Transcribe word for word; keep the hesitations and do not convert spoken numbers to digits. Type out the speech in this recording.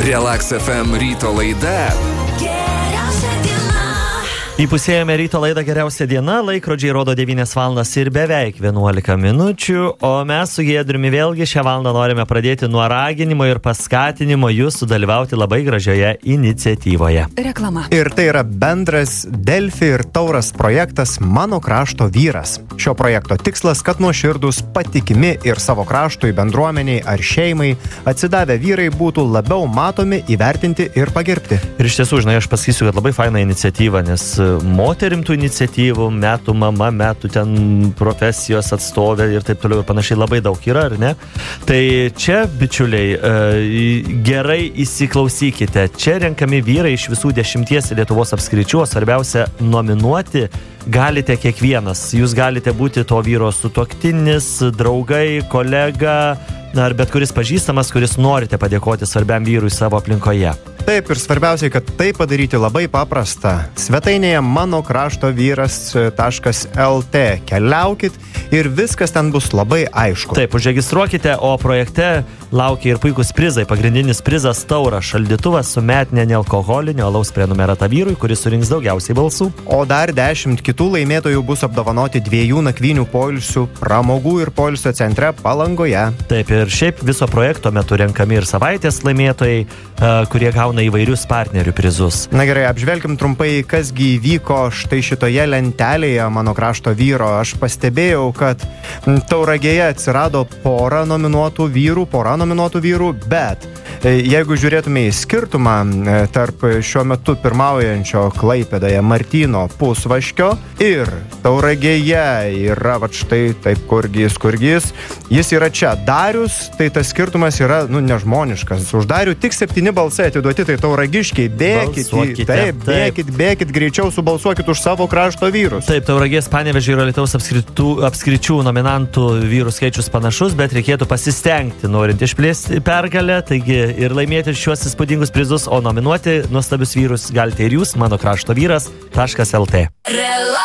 Relax F M ryto laida. Įpusėjome ryto laidą Geriausia diena, laikrodžiai rodo devynias valandas ir beveik vienuolika minučių, o mes su Giedriumi vėlgi šią valandą norime pradėti nuo raginimo ir paskatinimo jūs sudalyvauti labai gražioje iniciatyvoje. Reklama. Ir tai yra bendras Delfi ir Tauras projektas Mano krašto vyras. Šio projekto tikslas, kad nuoširdūs, patikimi ir savo kraštui, bendruomeniai ar šeimai atsidavę vyrai būtų labiau matomi, įvertinti ir pagerbti. Ir iš tiesų, žinai, aš pasakysiu, kad labai faina iniciatyva, nes moterim tų iniciatyvų, metų mama, metų ten profesijos atstovė ir taip toliau ir panašiai labai daug yra, ar ne? Tai čia, bičiuliai, gerai įsiklausykite. Čia renkami vyrai iš visų dešimties Lietuvos apskričių, o svarbiausia, nominuoti galite kiekvienas. Jūs galite būti to vyro sutuoktinis, draugai, kolega, ar bet kuris pažįstamas, kuris norite padėkoti svarbiam vyrui savo aplinkoje. Taip, ir svarbiausiai, kad tai padaryti labai paprasta. Svetainėje mano krašto vyras taškas el tė keliaukit ir viskas ten bus labai aišku. Taip, užregistruokite, o projekte laukia ir puikus prizai. Pagrindinis prizas Taura šaldytuvas su metinė nealkoholinio alaus prenumerata vyrui, kuris surinks daugiausiai balsų. O dar dešimt kitų laimėtojų bus apdovanoti dviejų nakvynių poilsių pramogų ir poilsio centre Palangoje. Taip, ir šiaip viso projekto metu renkami ir savaitės laimėtojai, kurie gauna įvairius partnerių prizus. Na gerai, apžvelkim trumpai, kasgi įvyko štai šitoje lentelėje Mano krašto vyro. Aš pastebėjau, kad Tauragėje atsirado pora nominuotų vyrų, pora nominuotų vyrų, bet jeigu žiūrėtume į skirtumą tarp šiuo metu pirmaujančio Klaipėdoje Martyno Pusvaškio ir Tauragėje yra, va štai taip, kurgis, kurgis, jis yra čia. Darius, tai tas skirtumas yra, nu, nežmoniškas. Už Darių tik septyni balsai atiduoti, tai tauragiškiai, bėkit, Balsuokite, taip, bėkit, bėkit, greičiau subalsuokit už savo krašto vyrus. Taip, Tauragės, Panevėžio ir Alytaus apskritų, apskričių nominantų vyrų skaičius panašus, bet reikėtų pasistengti, norint išplėsti pergalę, taigi ir laimėti šiuos įspūdingus prizus, o nominuoti nuostabius vyrus galite ir jūs, mano krašto vyras taškas el tė.